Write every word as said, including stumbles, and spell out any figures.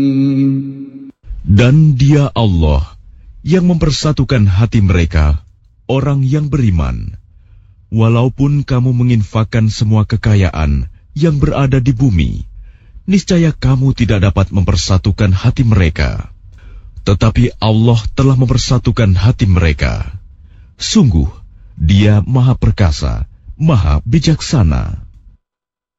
Dan Dia Allah yang mempersatukan hati mereka, orang yang beriman. Walaupun kamu menginfakkan semua kekayaan yang berada di bumi, niscaya kamu tidak dapat mempersatukan hati mereka. Tetapi Allah telah mempersatukan hati mereka. Sungguh, Dia Maha Perkasa, Maha Bijaksana.